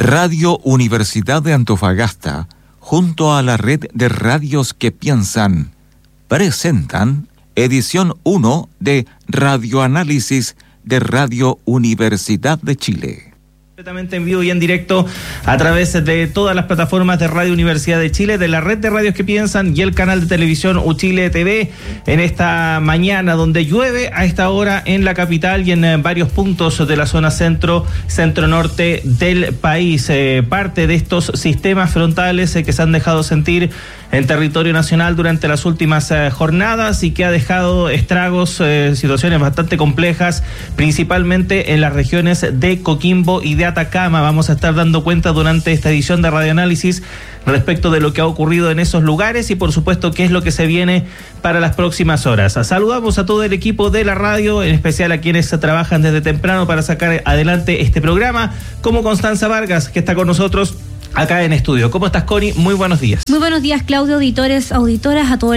Radio Universidad de Antofagasta, junto a la red de radios que piensan, presentan edición 1 de Radioanálisis de Radio Universidad de Chile. Completamente en vivo y en directo a través de todas las plataformas de Radio Universidad de Chile, de la red de radios que piensan y el canal de televisión Uchile TV, en esta mañana donde llueve a esta hora en la capital y en varios puntos de la zona centro-norte del país. Parte de estos sistemas frontales que se han dejado sentir en territorio nacional durante las últimas jornadas y que ha dejado estragos, situaciones bastante complejas, principalmente en las regiones de Coquimbo y de Atacama. Vamos a estar dando cuenta durante esta edición de Radioanálisis respecto de lo que ha ocurrido en esos lugares y por supuesto qué es lo que se viene para las próximas horas. Saludamos a todo el equipo de la radio, en especial a quienes trabajan desde temprano para sacar adelante este programa, como Constanza Vargas, que está con nosotros acá en estudio. ¿Cómo estás, Connie? Muy buenos días. Muy buenos días, Claudio, auditores, auditoras, a todo